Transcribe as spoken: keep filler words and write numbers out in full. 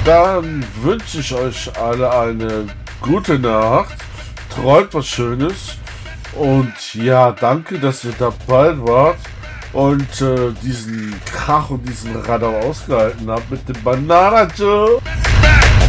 dann wünsche ich euch alle eine gute Nacht. Träumt was Schönes. Und ja, danke, dass ihr dabei wart und äh, diesen Krach und diesen Radau ausgehalten habt mit dem Bananajo.